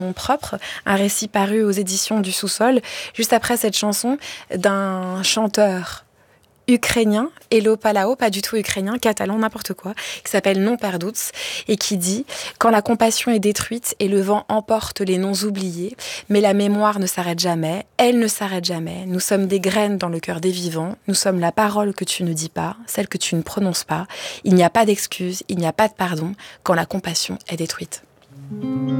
Mon propre, un récit paru aux éditions du Sous-sol, juste après cette chanson d'un chanteur ukrainien, Hello Palao, pas du tout ukrainien, catalan, n'importe quoi, qui s'appelle Non Perduts, et qui dit « Quand la compassion est détruite et le vent emporte les noms oubliés, mais la mémoire ne s'arrête jamais, elle ne s'arrête jamais, nous sommes des graines dans le cœur des vivants, nous sommes la parole que tu ne dis pas, celle que tu ne prononces pas, il n'y a pas d'excuse, il n'y a pas de pardon quand la compassion est détruite. »